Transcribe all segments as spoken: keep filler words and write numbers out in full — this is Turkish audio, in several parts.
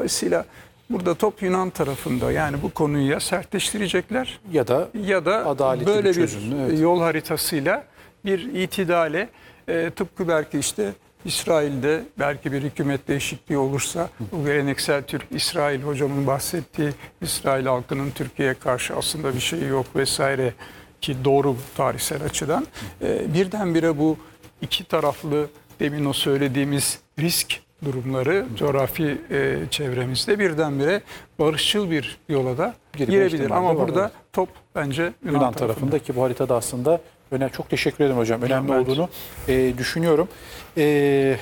Dolayısıyla burada top Yunan tarafında, yani bu konuyu ya sertleştirecekler Ya da ya da adaletli böyle bir bir, çözüm, evet. yol haritasıyla bir itidale, e, tıpkı belki işte İsrail'de belki bir hükümet değişikliği olursa bu geleneksel Türk-İsrail, hocamın bahsettiği İsrail halkının Türkiye'ye karşı aslında bir şeyi yok vesaire, ki doğru tarihsel açıdan, e, birdenbire bu iki taraflı, demin o söylediğimiz risk durumları coğrafi e, çevremizde birdenbire barışçıl bir yola da Girme girebilir. ihtimali Ama var, burada evet. top bence Yunan, Yunan tarafında. tarafında, ki bu haritada aslında önemli. Çok teşekkür ederim hocam. Önemli Ben- olduğunu e, düşünüyorum. E,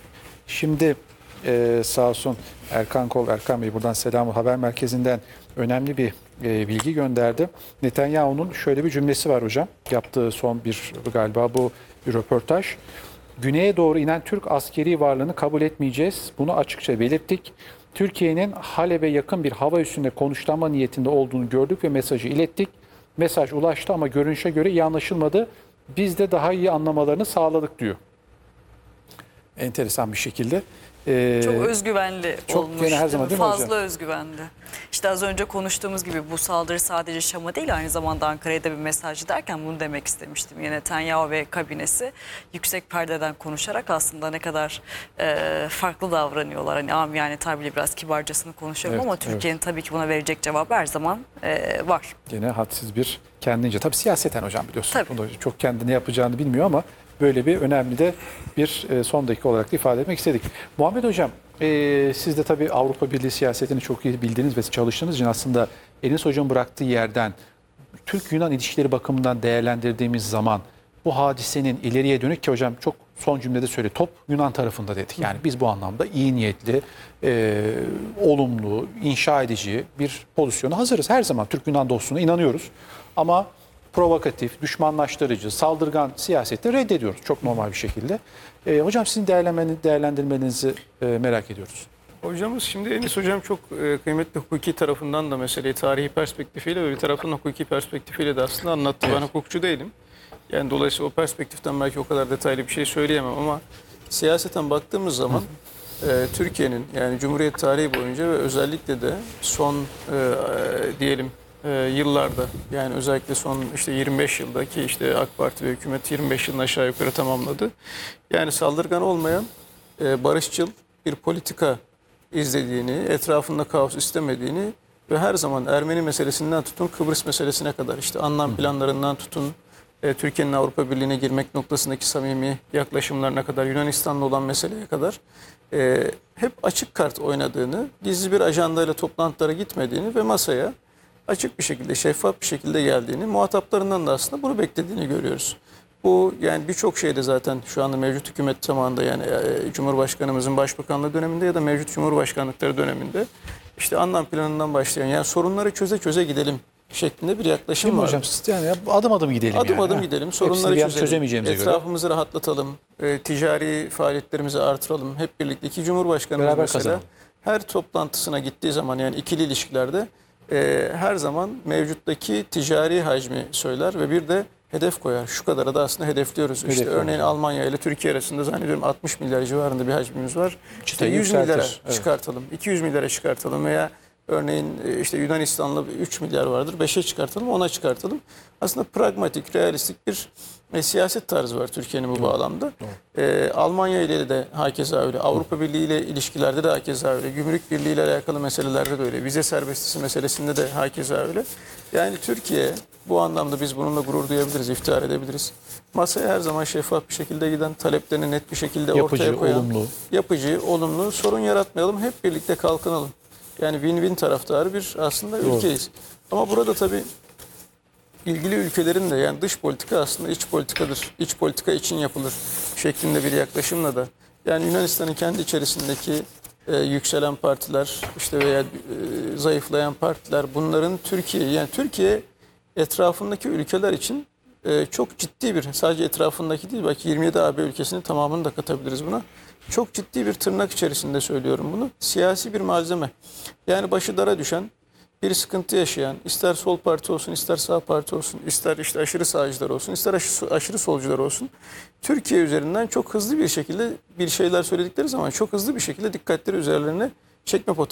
şimdi e, sağ olsun Erkan Kol, Erkan Bey buradan selamı, haber merkezinden önemli bir e, bilgi gönderdi. Netanyahu'nun şöyle bir cümlesi var hocam. Yaptığı son bir galiba bu bir röportaj. Güneye doğru inen Türk askeri varlığını kabul etmeyeceğiz. Bunu açıkça belirttik. Türkiye'nin Halep'e yakın bir hava üssünde konuşlanma niyetinde olduğunu gördük ve mesajı ilettik. Mesaj ulaştı ama görünüşe göre iyi anlaşılmadı. Biz de daha iyi anlamalarını sağladık diyor. Enteresan bir şekilde. Ee, Çok özgüvenli çok olmuş. gene her zaman değil mi Fazla hocam? özgüvenli. İşte az önce konuştuğumuz gibi bu saldırı sadece Şam'a değil, aynı zamanda Ankara'ya da bir mesaj derken bunu demek istemiştim. Yine Netanyahu ve kabinesi yüksek perdeden konuşarak aslında ne kadar e, farklı davranıyorlar. Hani amiyane tabiriyle biraz kibarcasını konuşuyorum, Evet, ama Türkiye'nin tabii ki buna verecek cevabı her zaman e, var. Gene hadsiz bir kendince. Tabii siyaseten hocam biliyorsun. Tabii. Bunu çok kendi ne yapacağını bilmiyor ama böyle bir önemli de bir e, son dakika olarak da ifade etmek istedik. Muhammed hocam, e, siz de tabii Avrupa Birliği siyasetini çok iyi bildiğiniz ve çalıştığınız için aslında Enis hocam bıraktığı yerden Türk-Yunan ilişkileri bakımından değerlendirdiğimiz zaman bu hadisenin ileriye dönük, ki hocam çok son cümlede söyledi, top Yunan tarafında dedik. Yani biz bu anlamda iyi niyetli, e, olumlu, inşa edici bir pozisyona hazırız. Her zaman Türk-Yunan dostluğuna inanıyoruz. Ama provokatif, düşmanlaştırıcı, saldırgan siyaseti reddediyoruz çok normal bir şekilde. E, hocam sizin değerlendirmenizi, değerlendirmenizi e, merak ediyoruz. Hocamız şimdi Enis hocam çok e, kıymetli hukuki tarafından da meseleyi tarihi perspektifiyle ve bir taraftan hukuki perspektifiyle de aslında anlattı. Evet. Ben hukukçu değilim. Yani dolayısıyla o perspektiften belki o kadar detaylı bir şey söyleyemem ama siyaseten baktığımız zaman e, Türkiye'nin, yani Cumhuriyet tarihi boyunca ve özellikle de son e, e, diyelim e, yıllarda, yani özellikle son işte yirmi beş yıldaki işte AK Parti ve hükümet yirmi beş yılını aşağı yukarı tamamladı. Yani saldırgan olmayan e, barışçıl bir politika izlediğini, etrafında kaos istemediğini ve her zaman Ermeni meselesinden tutun Kıbrıs meselesine kadar, işte anlam planlarından tutun e, Türkiye'nin Avrupa Birliği'ne girmek noktasındaki samimi yaklaşımlarına kadar, Yunanistan'la olan meseleye kadar e, hep açık kart oynadığını, gizli bir ajandayla toplantılara gitmediğini ve masaya açık bir şekilde, şeffaf bir şekilde geldiğini, muhataplarından da aslında bunu beklediğini görüyoruz. Bu yani birçok şeyde zaten şu anda mevcut hükümet zamanında, yani e, Cumhurbaşkanımızın başbakanlığı döneminde ya da mevcut Cumhurbaşkanlıkları döneminde işte anlam planından başlayan, yani sorunları çöze çöze gidelim şeklinde bir yaklaşım Değil mi var. hocam? Siz yani adım adım gidelim Adım yani. adım ha? gidelim, Hepsini sorunları bir an çözelim, çözemeyeceğimize göre. etrafımızı rahatlatalım, e, ticari faaliyetlerimizi artıralım. Hep birlikte iki Cumhurbaşkanımız Beraber mesela kazanalım. her toplantısına gittiği zaman, yani ikili ilişkilerde e, her zaman mevcuttaki ticari hacmi söyler ve bir de hedef koyar. Şu kadara da aslında hedefliyoruz. Hedef işte koyar. örneğin Almanya ile Türkiye arasında zannediyorum altmış milyar civarında bir hacmimiz var. İşte Çıtayı yüz milyara yükseltir, evet. çıkartalım, iki yüz milyara çıkartalım veya örneğin e, işte Yunanistan'la üç milyar vardır, beşe çıkartalım, ona çıkartalım. Aslında pragmatik, realistik bir e, siyaset tarzı var Türkiye'nin bu bağlamda. E, Almanya ile de hakeza öyle, Avrupa Birliği ile ilişkilerde de hakeza öyle, Gümrük Birliği ile alakalı meselelerde de öyle, vize serbestisi meselesinde de hakeza öyle. Yani Türkiye bu anlamda, biz bununla gurur duyabiliriz, iftihar edebiliriz. Masaya her zaman şeffaf bir şekilde giden, taleplerini net bir şekilde Yapıcı, ortaya koyan, olumlu. yapıcı, olumlu, sorun yaratmayalım, hep birlikte kalkınalım. Yani win-win taraftarı bir aslında Doğru. ülkeyiz. Ama burada tabii ilgili ülkelerin de, yani dış politika aslında iç politikadır, iç politika için yapılır şeklinde bir yaklaşımla da, yani Yunanistan'ın kendi içerisindeki e, yükselen partiler işte veya e, zayıflayan partiler, bunların Türkiye, yani Türkiye etrafındaki ülkeler için e, çok ciddi bir, sadece etrafındaki değil, belki yirmi yedi A B ülkesinin tamamını da katabiliriz buna. Çok ciddi bir, tırnak içerisinde söylüyorum bunu, siyasi bir malzeme. Yani başı dara düşen, bir sıkıntı yaşayan, ister sol parti olsun, ister sağ parti olsun, ister işte aşırı sağcılar olsun, ister aşırı, aşırı solcular olsun, Türkiye üzerinden çok hızlı bir şekilde bir şeyler söyledikleri zaman çok hızlı bir şekilde dikkatleri üzerlerine çekme potansiyeli